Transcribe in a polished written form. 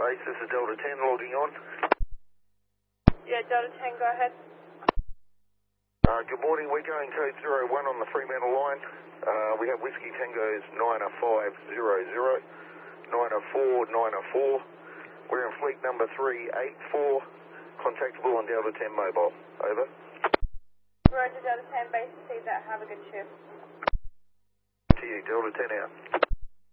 base, this is Delta 10 logging on. Yeah, Delta 10, go ahead. Good morning, we're going code 01 on the Fremantle line. We have Whiskey Tango's 90500, 904, 904. We're in fleet number 384, contactable on Delta 10 mobile. Over. Roger, Delta 10, base, see that. Have a good shift. To you, Delta 10 out.